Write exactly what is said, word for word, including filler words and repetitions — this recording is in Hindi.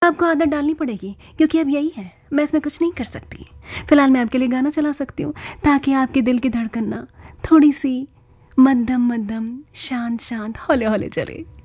आपको आदत डालनी पड़ेगी, क्योंकि अब यही है, मैं इसमें कुछ नहीं कर सकती। फिलहाल मैं आपके लिए गाना चला सकती हूँ ताकि आपके दिल की धड़कन ना थोड़ी सी मध्यम मध्यम शांत शांत हौले हौले चले।